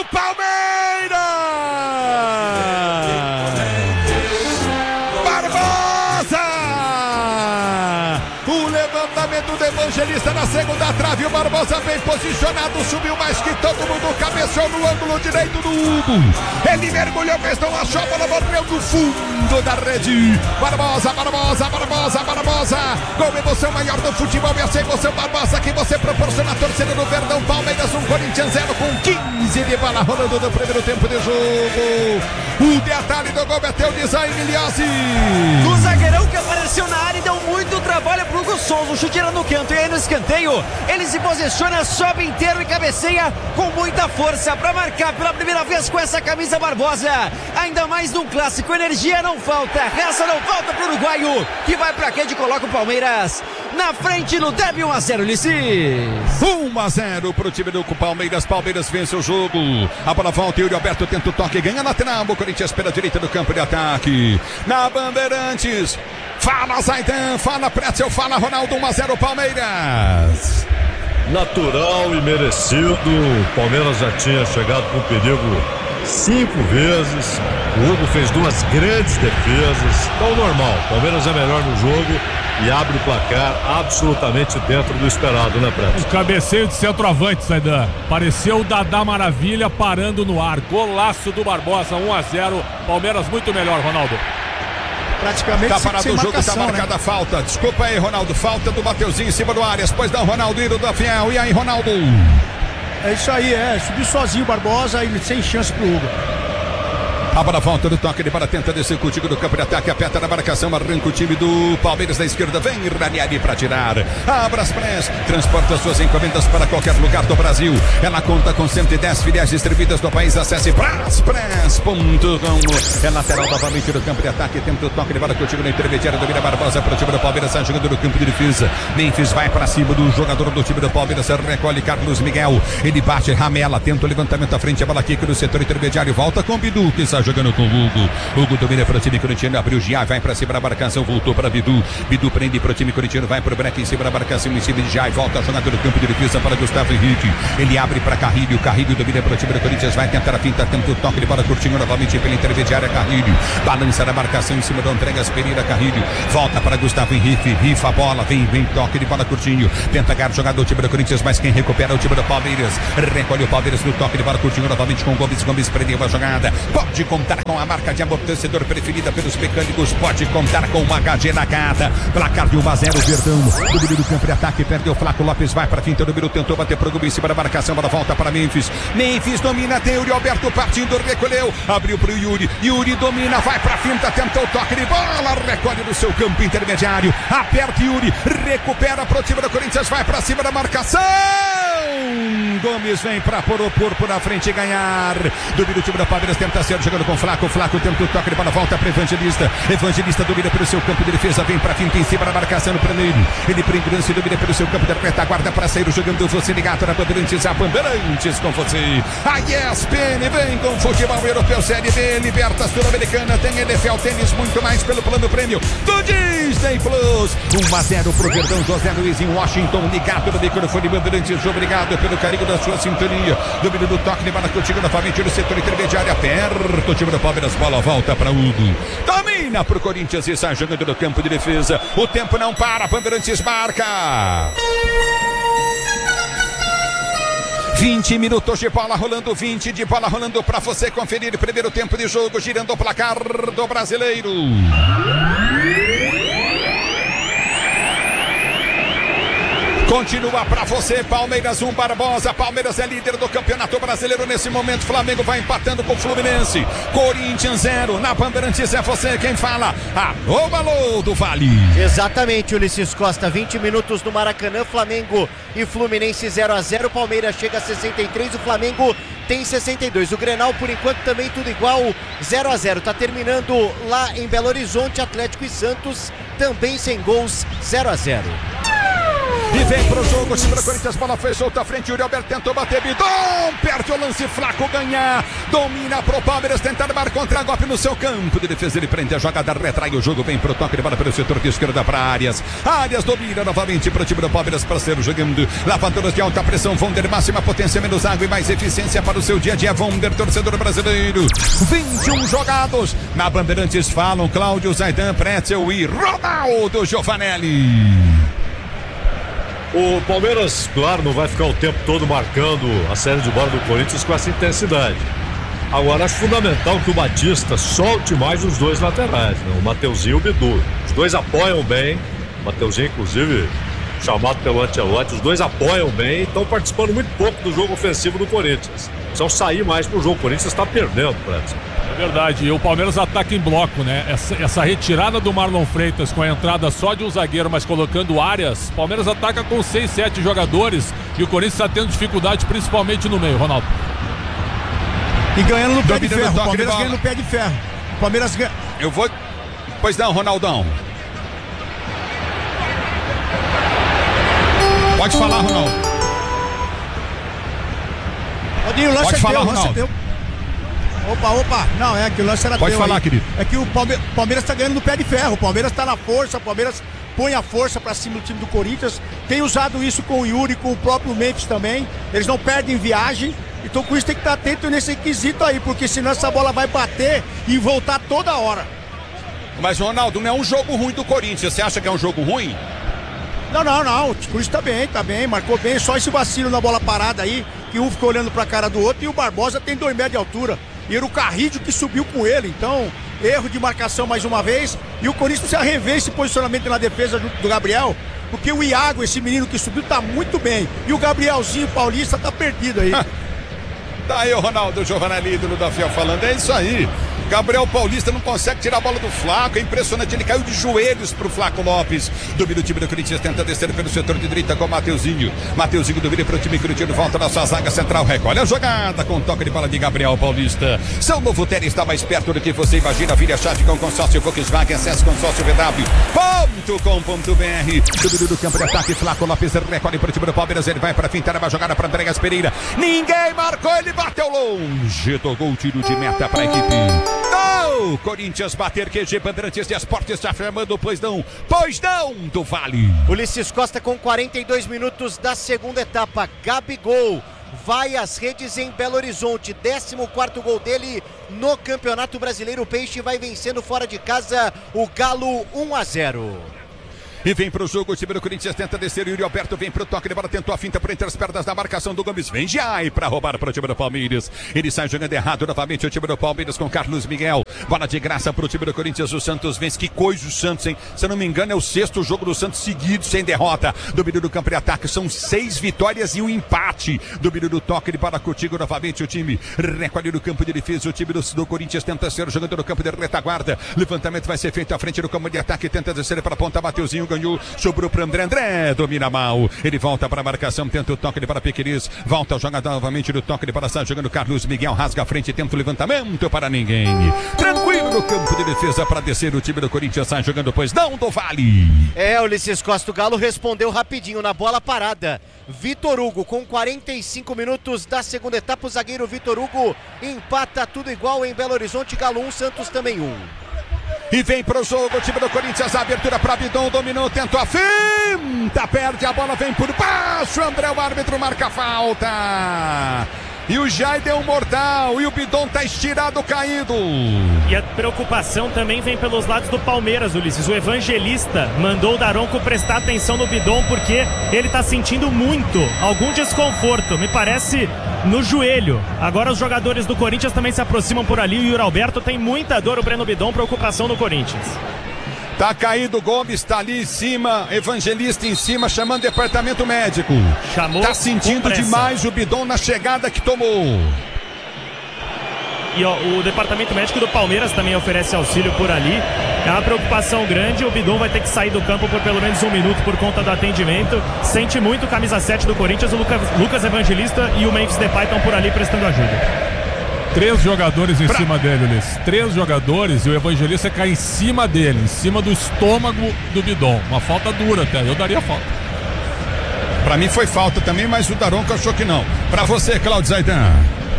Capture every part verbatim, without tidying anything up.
Palmeiras! Barbosa! O levantamento do Evangelista na segunda trave. O Barbosa bem posicionado, subiu mais que todo mundo, cabeceou no ângulo direito do Hugo. Ele mergulhou, fez não achou, a bola morreu no fundo da rede. Barbosa, Barbosa, Barbosa, Barbosa. Com emoção maior do futebol, essa emoção Barbosa que você proporciona a torcida do Verdão. Palmeiras um, Corinthians zero, com quinze de bola rolando no primeiro tempo de jogo. O detalhe do gol é teu design, Miliose. Do zagueirão que apareceu na área e deu muito trabalho pro Hugo Souza. O chute era no canto e aí no escanteio ele se posiciona, sobe inteiro e cabeceia com muita força para marcar pela primeira vez com essa camisa Barbosa. Ainda mais num clássico, energia não falta, raça não falta pro uruguaio, que vai pra rede e coloca o Palmeiras na frente no derby. Um a zero, Ulisses. um a zero pro time do Palmeiras. Palmeiras vence o jogo. A bola volta e o Alberto tenta o toque, ganha lateral. O Corinthians pela direita do campo de ataque. Na Bandeirantes. Fala Zaidan, fala Pretzel, fala Ronaldo. um a zero Palmeiras. Natural e merecido. O Palmeiras já tinha chegado com perigo cinco vezes. O Hugo fez duas grandes defesas. Então normal, o Palmeiras é melhor no jogo e abre o placar absolutamente dentro do esperado, né, Preto? O cabeceio de centroavante, Zaidan. Pareceu o Dadá Maravilha parando no ar. Golaço do Barbosa, um a zero. Palmeiras muito melhor, Ronaldo. Praticamente tá parado o jogo, marcação, tá marcada a né? falta. Desculpa aí, Ronaldo. Falta do Mateuzinho em cima do Arias. Pois não, Ronaldo, ídolo da Fiel. E aí, Ronaldo? É isso aí, é. Subiu sozinho o Barbosa e sem chance pro Hugo. A bola volta do toque de bola, tenta descer contigo do campo de ataque, aperta na marcação, arranca o time do Palmeiras da esquerda, vem Ranieri para tirar. A Braspress transporta suas encomendas para qualquer lugar do Brasil. Ela conta com cento e dez filiais distribuídas no país. Acesse braspress ponto com. É lateral novamente do campo de ataque, tenta o toque de bola contigo no intermediário, domina Barbosa para o time do Palmeiras, está jogando no campo de defesa. Memphis vai para cima do jogador do time do Palmeiras, recolhe Carlos Miguel, ele bate, ramela, tenta o levantamento à frente, a bola aqui no setor intermediário, volta com Bidu, que está jogando com o Hugo. Hugo domina para o time corintiano, abriu o Giai, vai para cima da marcação, voltou para Bidu. Bidu prende para o time corintiano, vai para o Breck em cima da marcação, em cima de Giai, volta a jogador do campo de defesa para Gustavo Henrique. Ele abre para Carrilho, Carrilho domina para o time do Corinthians, vai tentar a finta, tenta o toque de bola curtinho novamente pela intermediária, Carrilho. Balança na marcação em cima do Andregas Pereira, Carrilho. Volta para Gustavo Henrique, rifa a bola, vem, vem, toque de bola curtinho. Tenta ganhar jogador do time do Corinthians, mas quem recupera é o time do Palmeiras. Recolhe o Palmeiras no toque de bola curtinho novamente com Gomes. Gomes prendeu a jogada. Pode contar com a marca de amortecedor preferida pelos mecânicos, pode contar com uma H G na gata. Placar de um a zero, Verdão. Domínio do campo de ataque, perdeu o Flaco Lopes, vai para finta, o número tentou bater pro Gomes em cima da marcação, bola volta para Memphis. Memphis domina, tem o Yuri Alberto partindo, recolheu, abriu pro Yuri. Yuri domina, vai pra finta, tentou o toque de bola, recolhe no seu campo intermediário, aperta Yuri, recupera pro time do Corinthians, vai pra cima da marcação. Gomes vem pra pôr o corpo na frente e ganhar. Domina o time da Palmeiras, tenta ser jogando com Flaco. Flaco tenta o toque de bola, volta para Evangelista. Evangelista domina pelo seu campo de defesa, vem pra finta em cima da marcação no primeiro. Ele prende lance, domina pelo seu campo de retaguarda para sair jogando você ligado na Bandeirantes, a Bandeirantes com você. A E S P N vem com futebol europeu, Série B, Liberta Sul-Americana, tem N F L, tênis, muito mais pelo plano prêmio do Disney Plus. um a zero pro Verdão, José Luiz em Washington, ligado no microfone Bandeirantes, obrigado pelo carinho da sua sintonia. Domínio do toque de bola contigo novamente no setor intermediário, aperta o time do Palmeiras, bola volta para Hugo. Domina pro Corinthians e sai jogando no campo de defesa. O tempo não para, Bandeirantes marca. vinte minutos de bola rolando, vinte de bola rolando para você conferir. Primeiro tempo de jogo, girando o placar do Brasileiro. Continua pra você, Palmeiras um, Barbosa. Palmeiras é líder do Campeonato Brasileiro nesse momento. Flamengo vai empatando com o Fluminense. Corinthians zero. Na Bandeirantes é você quem fala. Alô, alô do Vale. Exatamente, Ulisses Costa. vinte minutos no Maracanã. Flamengo e Fluminense zero a zero. Palmeiras chega a sessenta e três. O Flamengo tem sessenta e dois. O Grenal, por enquanto, também tudo igual. zero a zero. Tá terminando lá em Belo Horizonte. Atlético e Santos também sem gols. zero a zero. E vem pro jogo, o time do Corinthians, bola foi solta à frente, Yuri Alberto tentou bater, Bidon, perde o lance, Flaco ganha, domina pro Palmeiras, tentar dar contra-golpe no seu campo de defesa, ele prende a jogada, retrai o jogo, vem pro toque de bola pelo setor de esquerda para Arias, Arias domina novamente pro time do Palmeiras, parceiro, jogando, lavadoras de alta pressão, Vonder, máxima potência, menos água e mais eficiência para o seu dia a dia, Vonder, torcedor brasileiro, vinte e um jogados, na Bandeirantes falam Cláudio Zaidan, Pretzel e Ronaldo Giovanelli. O Palmeiras, claro, não vai ficar o tempo todo marcando a série de bola do Corinthians com essa intensidade. Agora, acho fundamental que o Batista solte mais os dois laterais, né? O Mateuzinho e o Bidu. Os dois apoiam bem. O Mateuzinho, inclusive, chamado pelo Ancelotti, os dois apoiam bem e estão participando muito pouco do jogo ofensivo do Corinthians. Precisam sair mais pro jogo. O Corinthians está perdendo, Prédio. É verdade, e o Palmeiras ataca em bloco, né? Essa, essa retirada do Marlon Freitas com a entrada só de um zagueiro, mas colocando áreas, o Palmeiras ataca com seis, sete jogadores e o Corinthians está tendo dificuldade, principalmente no meio, Ronaldo. E ganhando no pé de Dominando ferro, o o toque Palmeiras de bola. ganhando no pé de ferro. O Palmeiras ganha. Eu vou... Pois não, Ronaldão. Pode falar, Ronaldo. Odinho, o lance Pode é falar, teu, o lance é Ronaldo. teu. Opa, opa, não, é que o lance era Pode teu falar, aí. querido. É que o Palme- Palmeiras tá ganhando no pé de ferro, o Palmeiras tá na força, o Palmeiras põe a força pra cima do time do Corinthians, tem usado isso com o Yuri, com o próprio Memphis também, eles não perdem viagem, então com isso tem que estar atento nesse quesito aí, porque senão essa bola vai bater e voltar toda hora. Mas, Ronaldo, não é um jogo ruim do Corinthians. Você acha que é um jogo ruim? Não, não, não, o Corinthians tá bem, tá bem, marcou bem, só esse vacilo na bola parada aí, que um ficou olhando pra cara do outro e o Barbosa tem dois metros de altura. E era o Carrídio que subiu com ele, então erro de marcação mais uma vez. E o Corinthians precisa rever esse posicionamento na defesa do, do Gabriel, porque o Iago, esse menino que subiu, tá muito bem. E o Gabrielzinho Paulista tá perdido aí. Tá aí o Ronaldo Giovanelli, ídolo da Fiel, falando, é isso aí. Gabriel Paulista não consegue tirar a bola do Flaco, é impressionante, ele caiu de joelhos pro Flaco Lopes. Domina o time do Corinthians, tenta descer pelo setor de direita com o Mateuzinho. Mateuzinho domina pro time Corinthians, volta na sua zaga central, recolhe a jogada com toque de bola de Gabriel Paulista. São Novo Terra está mais perto do que você imagina, vira a chave com o consórcio Volkswagen, acesse consórcio v w ponto com ponto b r. Domínio do campo de ataque, Flaco Lopes recolhe pro time do Palmeiras, ele vai pra fintar uma jogada para Andréas Pereira. Ninguém marcou, ele bateu longe, tocou o tiro de meta para a equipe. Não! Corinthians bater, Q G Bandeirantes de Esportes está afirmando, pois não, pois não, do Vale. Ulisses Costa com quarenta e dois minutos da segunda etapa. Gabigol vai às redes em Belo Horizonte, décimo quarto gol dele no Campeonato Brasileiro. O Peixe vai vencendo fora de casa o Galo um a zero. E vem pro jogo, o time do Corinthians tenta descer, o Yuri Alberto vem pro toque de bola, tentou a finta por entre as pernas da marcação do Gomes, vem Jai pra roubar pro time do Palmeiras, ele sai jogando errado novamente, o time do Palmeiras com Carlos Miguel, bola de graça pro time do Corinthians, o Santos vence, que coisa o Santos, hein? Se eu não me engano é o sexto jogo do Santos seguido sem derrota, domínio do campo de ataque, são seis vitórias e um empate, domínio do toque de bola contigo novamente, o time recolhe no campo de defesa, o time do, do Corinthians tenta ser jogando no campo de retaguarda, levantamento vai ser feito à frente do campo de ataque, tenta descer para a ponta, Mateuzinho ganhou, sobrou para André, André domina mal, ele volta para a marcação, tenta o toque de para Piqueires, volta a jogada novamente do toque de para sai jogando Carlos Miguel, rasga a frente, tenta o levantamento para ninguém, tranquilo no campo de defesa para descer, o time do Corinthians sai jogando, pois não, do Vale. É, Ulisses Costa, o Galo respondeu rapidinho na bola parada. Vitor Hugo com quarenta e cinco minutos da segunda etapa, o zagueiro Vitor Hugo empata tudo igual em Belo Horizonte, Galo um, Santos também um. E vem pro jogo o time do Corinthians, a abertura para Bidon, dominou, tentou a finta, perde a bola, vem por baixo, André, o árbitro marca a falta. E o Jai deu um mortal, e o Bidon tá estirado, caído. E a preocupação também vem pelos lados do Palmeiras, Ulisses. O Evangelista mandou o Daronco prestar atenção no Bidon, porque ele tá sentindo muito, algum desconforto, me parece no joelho. Agora os jogadores do Corinthians também se aproximam por ali, o Yuri Alberto tem muita dor, o Breno Bidon, preocupação no Corinthians. Tá caído, Gomes tá ali em cima, Evangelista em cima, chamando o departamento médico. Chamou. Tá sentindo demais o Bidon na chegada que tomou. E ó, o departamento médico do Palmeiras também oferece auxílio por ali. É uma preocupação grande, o Bidon vai ter que sair do campo por pelo menos um minuto por conta do atendimento. Sente muito o camisa sete do Corinthians, o Lucas, Lucas Evangelista e o Memphis Depay estão por ali prestando ajuda. Três jogadores em pra... cima dele, Ulisses. Três jogadores e o Evangelista cai em cima dele, em cima do estômago do Bidon. Uma falta dura até, eu daria falta. Pra mim foi falta também, mas o Daronco achou que não. Pra você, Claudio Zaidan.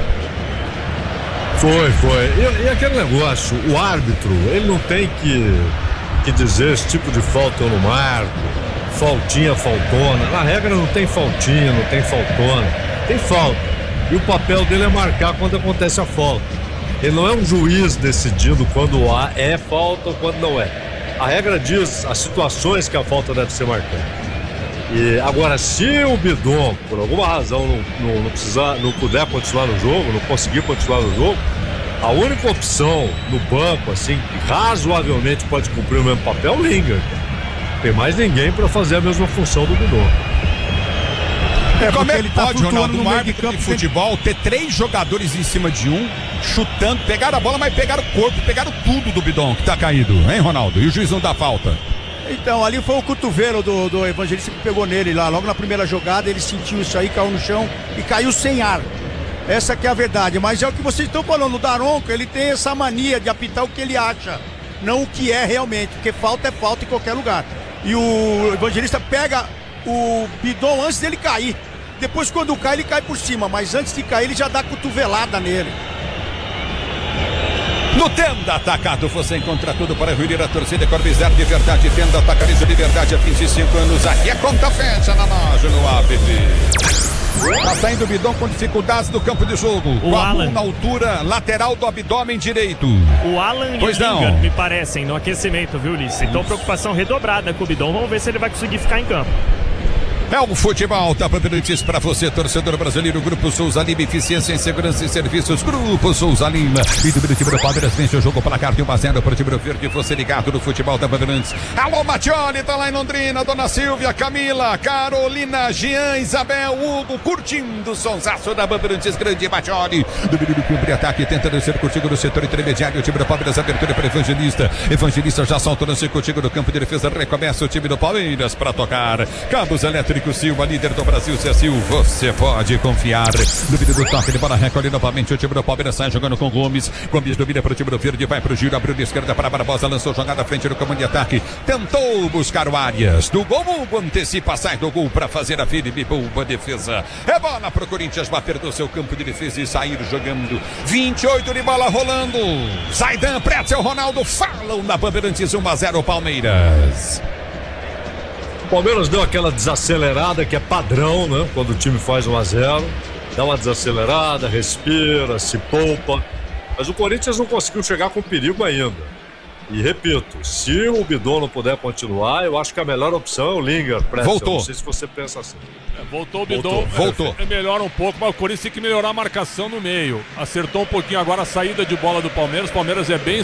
Foi, foi. E, e aquele negócio, o árbitro, ele não tem que, que dizer esse tipo de falta eu não marco, faltinha, faltona. Na regra não tem faltinha, não tem faltona, tem falta. E o papel dele é marcar quando acontece a falta. Ele não é um juiz decidindo quando há é falta ou quando não é. A regra diz as situações que a falta deve ser marcada. E agora, se o Bidon, por alguma razão, não, não, não, precisar, não puder continuar no jogo, não conseguir continuar no jogo, a única opção no banco, assim, que razoavelmente pode cumprir o mesmo papel, é o Lingard. Não tem mais ninguém para fazer a mesma função do Bidon. É, como é que tá pode, Ronaldo, no um meio árbitro de de campo, futebol ter três jogadores em cima de um, chutando, pegaram a bola, mas pegaram o corpo, pegaram tudo do Bidon que tá caído, hein, Ronaldo? E o juiz não dá falta. Então, ali foi o cotovelo do, do Evangelista que pegou nele lá. Logo na primeira jogada, ele sentiu isso aí, caiu no chão e caiu sem ar. Essa que é a verdade. Mas é o que vocês estão falando. O Daronco, ele tem essa mania de apitar o que ele acha, não o que é realmente. Porque falta é falta em qualquer lugar. E o Evangelista pega o Bidon antes dele cair. Depois, quando cai, ele cai por cima. Mas antes de cair, ele já dá cotovelada nele. No Tenda Atacado você encontra tudo para reunir a torcida Corbizar de verdade. Tenda Atacadista de verdade há vinte e cinco anos. Aqui é conta fecha na loja, no app. Tá saindo o Bidon com dificuldades no campo de jogo. O com a Alan. mão na altura lateral do abdômen direito. O Alan Pois e o não. Lingard me parecem no aquecimento, viu, Ulisses? Então preocupação redobrada com o Bidon. Vamos ver se ele vai conseguir ficar em campo. É o futebol, tá Bandeirantes para você, torcedor brasileiro. Grupo Souza Lima, eficiência em segurança e serviços. Grupo Souza Lima. E do time do Palmeiras vence o jogo placar de um a zero para o time do Verde. Você ligado no futebol da Bandeirantes. Alô, Matioli, tá lá em Londrina. Dona Silvia, Camila, Carolina, Jean, Isabel, Hugo, curtindo o sonsaço da Bandeirantes. Grande Matioli. Domínio do cumpre ataque, tentando ser contigo no setor intermediário. O time do Palmeiras, abertura para Evangelista. Evangelista já saltou no contigo no campo de defesa. Recomeça o time do Palmeiras para tocar. Cabos elétricos. Silva, líder do Brasil, Cecil, você pode confiar. Dúvida do toque de bola, recolhe novamente o time do Palmeiras, sai jogando com Gomes. Gomes domina para o time do Verde, vai para o giro, abriu de esquerda para Barbosa, lançou jogada à frente do comando de ataque, tentou buscar o Arias. Do gol, Bulbo antecipa, sai do gol para fazer a Felipe Bulbo, a defesa. É bola para o Corinthians bater do seu campo de defesa e sair jogando. vinte e oito de bola rolando. Zaidan, Pretzel, Ronaldo falam na Bandeirantes, um a zero Palmeiras. O Palmeiras deu aquela desacelerada que é padrão, né? Quando o time faz um a zero, dá uma desacelerada, respira, se poupa. Mas o Corinthians não conseguiu chegar com perigo ainda. E repito, se o Bidon não puder continuar, eu acho que a melhor opção é o Lingard. Voltou. Não sei se você pensa assim. É, voltou o Bidon. Voltou, voltou. É, melhora um pouco, mas o Corinthians tem que melhorar a marcação no meio. Acertou um pouquinho agora a saída de bola do Palmeiras. O Palmeiras é bem